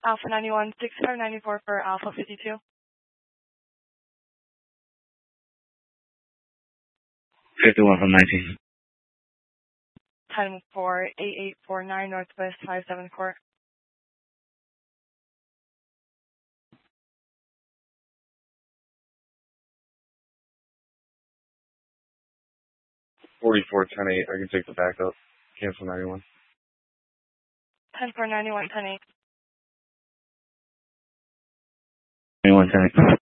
Alpha 91, 6594 for Alpha 52. 51 from 19. 10-4-8849 Northwest 574. $44, 10-8. I can take the backup. Cancel 91. 10-4-91, 10-8. 21, 10.